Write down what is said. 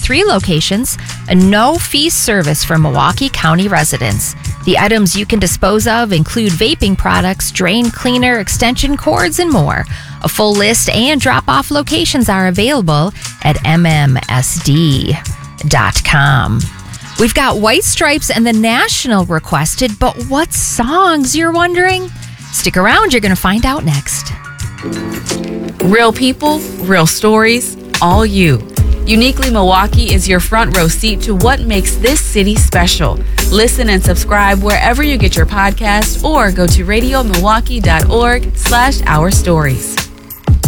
3 locations, a no-fee service for Milwaukee County residents. The items you can dispose of include vaping products, drain cleaner, extension cords, and more. A full list and drop-off locations are available at mmsd.com. We've got White Stripes and the National requested, but what songs, you're wondering? Stick around, you're going to find out next. Real people, real stories, all you. Uniquely Milwaukee is your front row seat to what makes this city special. Listen and subscribe wherever you get your podcasts or go to radiomilwaukee.org/ourstories.